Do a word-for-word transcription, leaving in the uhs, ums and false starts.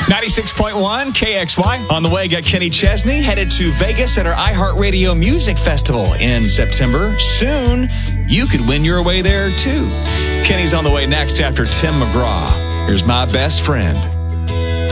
ninety-six point one K X Y. On the way, got Kenny Chesney headed to Vegas at our iHeartRadio Music Festival in September. Soon, you could win your way there, too. Kenny's on the way next after Tim McGraw. Here's My Best Friend.